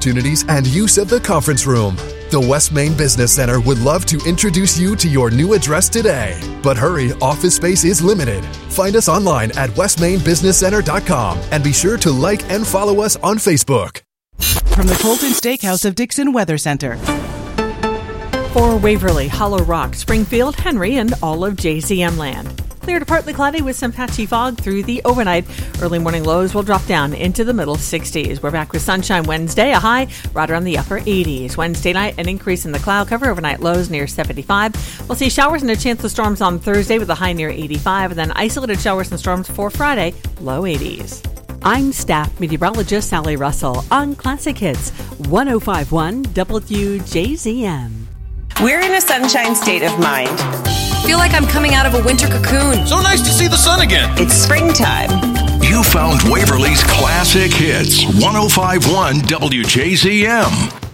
opportunities and use of the conference room. The West Main Business Center would love to introduce you to your new address today. But hurry, office space is limited. Find us online at westmainbusinesscenter.com and be sure to like and follow us on Facebook. From the Colton Steakhouse of Dixon Weather Center. For Waverly, Hollow Rock, Springfield, Henry, and all of JCM land. Clear to partly cloudy with some patchy fog through the overnight. Early morning lows will drop down into the middle 60s. We're back with sunshine Wednesday, a high right around the upper 80s. Wednesday night, an increase in the cloud cover, overnight lows near 75. We'll see showers and a chance of storms on Thursday with a high near 85, and then isolated showers and storms for Friday, low 80s. I'm staff meteorologist Sally Russell on Classic Hits 105.1 WJZM. We're in a sunshine state of mind. Feel like I'm coming out of a winter cocoon. So nice to see the sun again. It's springtime. You found Waverly's Classic Hits 105.1 WJZM.